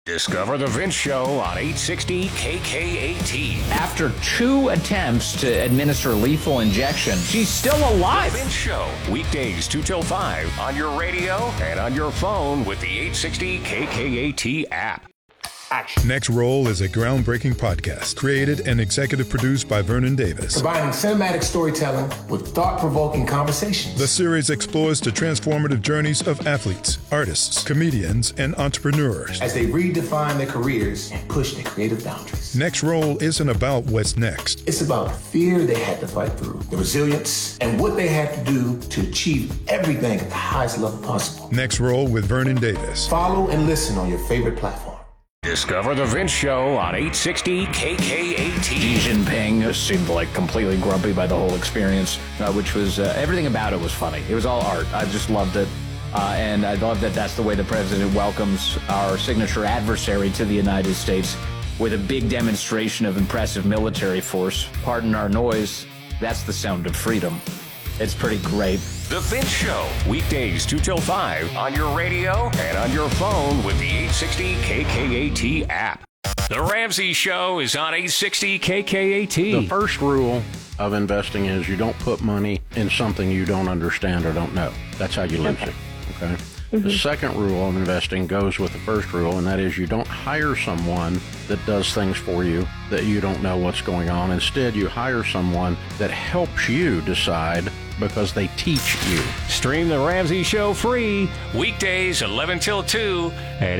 Discover The Vince Show on 860 KKAT. After 2 attempts to administer lethal injection, she's still alive. The Vince Show, weekdays 2 till 5 on your radio and on your phone with the 860 KKAT app. Action. Next Roll is a groundbreaking podcast created and executive produced by Vernon Davis. Combining cinematic storytelling with thought-provoking conversations. The series explores the transformative journeys of athletes, artists, comedians, and entrepreneurs as they redefine their careers and push their creative boundaries. Next Roll isn't about what's next. It's about the fear they had to fight through, the resilience, and what they had to do to achieve everything at the highest level possible. Next Roll with Vernon Davis. Follow and listen on your favorite platform. Discover The Vince Show on 860 KKAT. Xi Jinping seemed like completely grumpy by the whole experience, which was, everything about it was funny. It was all art. I just loved it. And I love that that's the way the president welcomes our signature adversary to the United States, with a big demonstration of impressive military force. Pardon our noise, that's the sound of freedom. It's pretty great. The Vince Show, weekdays 2 till 5 on your radio and on your phone with the 860 KKAT app. The Ramsey Show is on 860 KKAT. The first rule of investing is you don't put money in something you don't understand or don't know. That's how you lose it. Okay? The second rule of investing goes with the first rule, and that is you don't hire someone that does things for you that you don't know what's going on. Instead, you hire someone that helps you decide because they teach you. Stream The Ramsey Show free, weekdays 11 till 2 at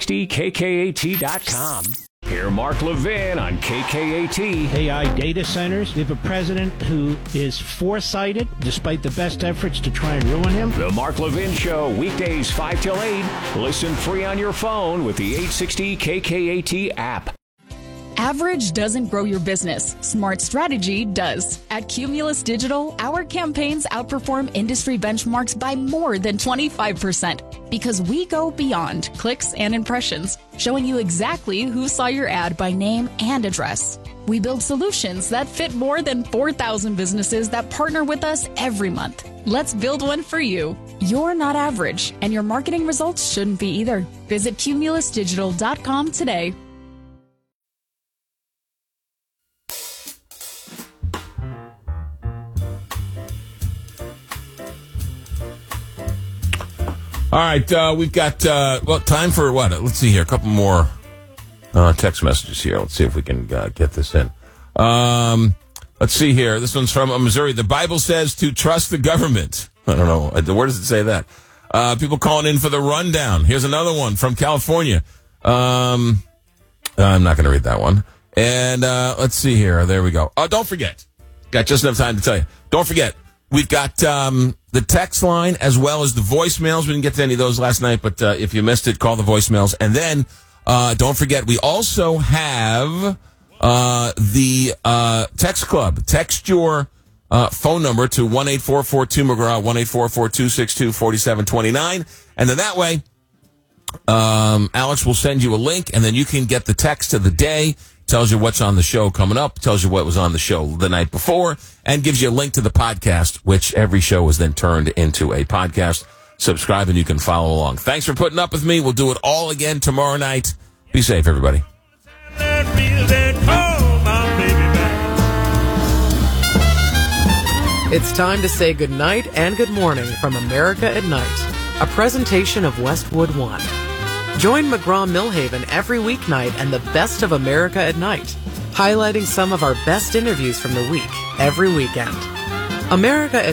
860KKAT.com. Hear Mark Levin on KKAT. AI data centers. We have a president who is foresighted despite the best efforts to try and ruin him. The Mark Levin Show, weekdays 5 till 8. Listen free on your phone with the 860 KKAT app. Average doesn't grow your business. Smart strategy does. At Cumulus Digital, our campaigns outperform industry benchmarks by more than 25% because we go beyond clicks and impressions, showing you exactly who saw your ad by name and address. We build solutions that fit more than 4,000 businesses that partner with us every month. Let's build one for you. You're not average, and your marketing results shouldn't be either. Visit cumulusdigital.com today. All right, we've got, time for what? Let's see here, a couple more text messages here. Let's see if we can get this in. Let's see here. This one's from Missouri. The Bible says to trust the government. I don't know. Where does it say that? People calling in for the rundown. Here's another one from California. I'm not going to read that one. And let's see here. There we go. Oh, don't forget. Got just enough time to tell you. Don't forget. We've got the text line as well as the voicemails. We didn't get to any of those last night, but if you missed it, call the voicemails. And then don't forget, we also have the text club. Text your phone number to 1-844-2-McGraw, 1-844-262-4729. And then that way, Alex will send you a link, and then you can get the text of the day. Tells you what's on the show coming up, tells you what was on the show the night before, and gives you a link to the podcast, which every show is then turned into a podcast. Subscribe and you can follow along. Thanks for putting up with me. We'll do it all again tomorrow night. Be safe, everybody. It's time to say goodnight and good morning from America at Night, a presentation of Westwood One. Join McGraw-Millhaven every weeknight and the best of America at Night, highlighting some of our best interviews from the week every weekend. America at